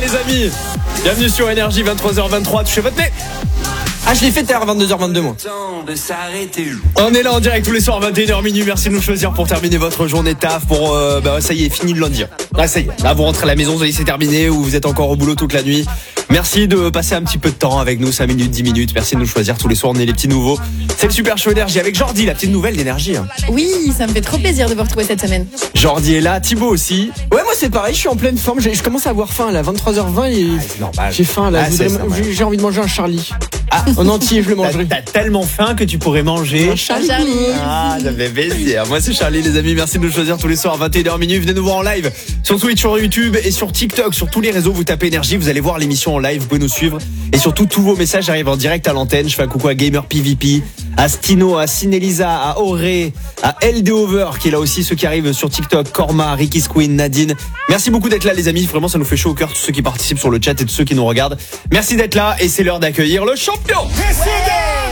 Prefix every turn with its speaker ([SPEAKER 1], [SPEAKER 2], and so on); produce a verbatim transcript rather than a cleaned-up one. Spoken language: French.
[SPEAKER 1] les amis. Bienvenue sur Énergie, vingt-trois heures vingt-trois, touchez votre nez.
[SPEAKER 2] Ah, je l'ai fait tout à l'heure, vingt-deux heures vingt-deux moi.
[SPEAKER 1] On est là en direct tous les soirs, vingt et une heures minuit. Merci de nous choisir pour terminer votre journée de taf. Pour, euh, bah ça y est, fini de lundi. Ah, ça y est, là vous rentrez à la maison, vous voyez c'est terminé, ou vous êtes encore au boulot toute la nuit. Merci de passer un petit peu de temps avec nous, cinq minutes, dix minutes. Merci de nous choisir tous les soirs, on est les petits nouveaux. C'est le Super Show Énergie avec Jordi, la petite nouvelle d'Énergie.
[SPEAKER 3] Oui, ça me fait trop plaisir de vous retrouver cette semaine.
[SPEAKER 1] Jordi est là, Thibaut aussi.
[SPEAKER 2] Ouais, moi c'est pareil, je suis en pleine forme. J'ai- Je commence à avoir faim là, vingt-trois heures vingt et
[SPEAKER 1] Ah, c'est normal.
[SPEAKER 2] j'ai faim là.
[SPEAKER 1] Ah,
[SPEAKER 2] Je
[SPEAKER 1] c'est
[SPEAKER 2] voudrais-
[SPEAKER 1] normal.
[SPEAKER 2] j'ai j'ai envie de manger un Charlie.
[SPEAKER 1] Ah,
[SPEAKER 2] En entier, je le
[SPEAKER 4] T'as,
[SPEAKER 2] mangerai.
[SPEAKER 4] t'as tellement faim que tu pourrais manger.
[SPEAKER 2] Un Charlie.
[SPEAKER 3] Charlie.
[SPEAKER 1] Ah, ça fait plaisir. Moi, c'est Charlie, les amis. Merci de nous choisir tous les soirs, vingt et une heures minuit. Venez nous voir en live sur Twitch, sur YouTube et sur TikTok, sur tous les réseaux. Vous tapez Énergie, vous allez voir l'émission en live. Vous pouvez nous suivre. Et surtout, tous vos messages arrivent en direct à l'antenne. Je fais un coucou à Gamer P V P, à Stino, à Cinelisa, à Auré, à L D Over, qui est là aussi. Ceux qui arrivent sur TikTok, Korma, Ricky Squeen, Nadine. Merci beaucoup d'être là, les amis. Vraiment, ça nous fait chaud au cœur, tous ceux qui participent sur le chat et tous ceux qui nous regardent. Merci d'être là. Et c'est l'heure d'accueillir le champion.
[SPEAKER 4] Précédent